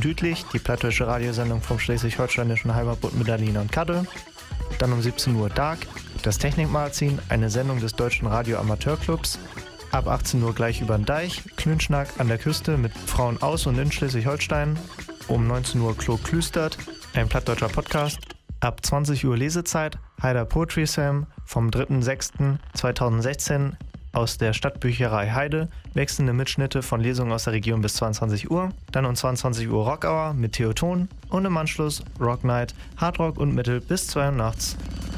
Düdlich, die plattdeutsche Radiosendung vom schleswig-holsteinischen Heimatbund mit Alina und Kadde. Dann um 17 Uhr Dark, das Technikmagazin, eine Sendung des Deutschen Radio-Amateurclubs. Ab 18 Uhr gleich über den Deich, Klünschnack an der Küste mit Frauen aus und in Schleswig-Holstein. Um 19 Uhr Klo Klüstert, ein plattdeutscher Podcast. Ab 20 Uhr Lesezeit, Haider Poetry Slam vom 3.6.2016 aus der Stadtbücherei Heide. Wechselnde Mitschnitte von Lesungen aus der Region bis 22 Uhr. Dann um 22 Uhr Rock Hour mit Theoton und im Anschluss Rock Night, Hardrock und Metal bis 2 Uhr nachts.